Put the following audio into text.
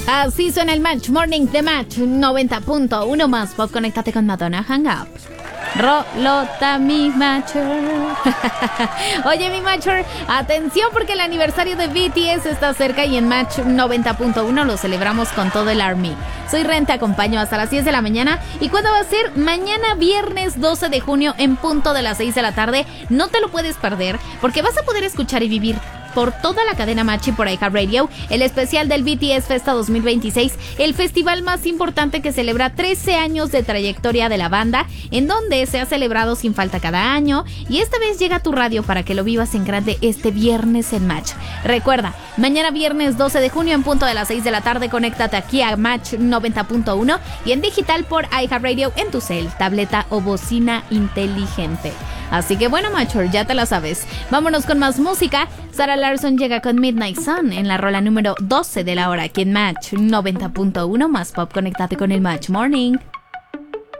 Así suena el Match Morning de Match 90.1 más pop. Conéctate con Madonna, hang up. Rolota, mi Matcher. Oye, mi Matcher, atención porque el aniversario de BTS está cerca y en Match 90.1 lo celebramos con todo el Army. Soy Ren, te acompaño hasta las 10 de la mañana. ¿Y cuándo va a ser? Mañana viernes 12 de junio en punto de las 6 de la tarde. No te lo puedes perder porque vas a poder escuchar y vivir por toda la cadena Match y por iHeartRadio el especial del BTS Festa 2026, el festival más importante que celebra 13 años de trayectoria de la banda, en donde se ha celebrado sin falta cada año, y esta vez llega a tu radio para que lo vivas en grande este viernes en Match. Recuerda, mañana viernes 12 de junio en punto de las 6 de la tarde, conéctate aquí a Match 90.1 y en digital por iHeartRadio en tu cel, tableta o bocina inteligente. Así que bueno, Matcher, ya te la sabes. Vámonos con más música. Sarah Larsson llega con Midnight Sun en la rola número 12 de la hora aquí en Match 90.1 más pop. Conéctate con el Match Morning.